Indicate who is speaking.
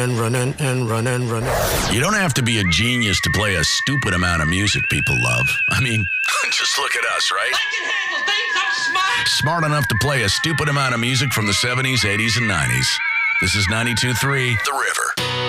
Speaker 1: and running and running, running.
Speaker 2: You don't have to be a genius to play a stupid amount of music people love. I mean, just look at us, right?
Speaker 3: I can handle things. I'm smart.
Speaker 2: Smart enough to play a stupid amount of music from the 70s, 80s, and 90s. This is 92.3 The River.